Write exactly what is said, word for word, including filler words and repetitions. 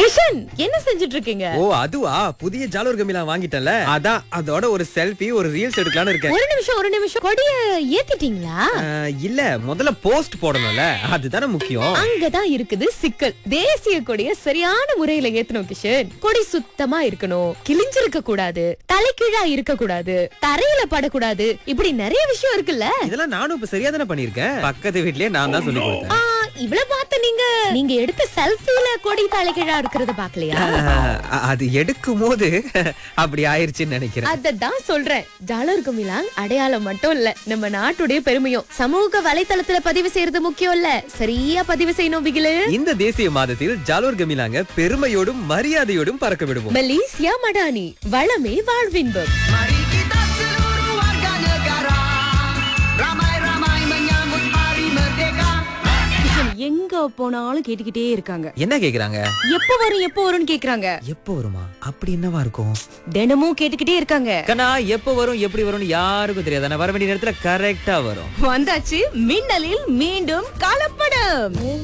கிஷன், என்ன செஞ்சுட்டு இருக்கீங்க? ஓ அதுவா, புதிய ஜாலூர் கமிலா வாங்கிட்டேன்ல, அதான் அதோட ஒரு செல்ஃபி ஒரு ரீல்ஸ் எடுக்கலாம்னு இருக்கேன். ஒரு நிமிஷம் ஒரு நிமிஷம் கொடிய ஏத்திட்டீங்களா? அஹ், இல்ல முதல்ல போஸ்ட் போடணும்ல, அதுதானே முக்கியம். அங்கதான் இருக்குது சிக்கல். தேசிய கொடிய சரியான முறையில ஏத்தணும் கிஷன். கொடி சுத்தமா இருக்கணும், கிழிஞ்சிருக்க கூடாது, தலைகீழா இருக்க கூடாது, தரையில படக்கூடாது, இப்படி நிறைய விஷயம் இருக்குல்ல. இதெல்லாம் நானும் இப்ப சரியா தானே பண்ணிருக்கேன். பக்கத்து வீட்லயே நான் தான் சொல்லி கொடுத்தேன். ஆ, இவ்வளவு பார்த்த நீங்க நீங்க எடுத்த செல்ஃபில கொடி தலைகீழா இருக்கிறத பாக்கலையா? அஹ், அது எடுக்கும் போது அப்படி ஆயிருச்சுன்னு நினைக்கிறேன். அததான் சொல்றேன். ஜாலூர் கமிலாங் அடையாளம் மட்டும் இல்ல, நம்ம நாட்டுடைய பெருமையும். சமூக வலைத்தளத்துல பதிவு செய்யறது முக்கியம் இல்ல, சரியா பதிவு செய்யணும் பிகிலு. இந்த தேசிய மாதத்தில் ஜாலூர் கமிலாங்க பெருமையோடும் மரியாதையோடும் பறக்க விடுவோம். மலேசியா மடானி, வளமே வாழ்வின்பம். Mari kita seluruh warga negara ramai-ramai menyambut Hari Merdeka. எங்க போனாலும் கேட்டுக்கிட்டே இருக்காங்க. என்ன கேக்குறாங்க? எப்ப வரும் எப்ப வரும்னு கேக்குறாங்க. எப்போ வருமா? அப்படி என்னவா இருக்கும்? தினமும் கேட்டுக்கிட்டே இருக்காங்க. கண்ணா, எப்போ வரும் எப்படி வரும்னு யாருக்கும் தெரியாது. ஆனா வர வேண்டிய நேரத்துல கரெக்டா வரும். வந்தாச்சு மின்னலில் மீண்டும் கலப்படம்.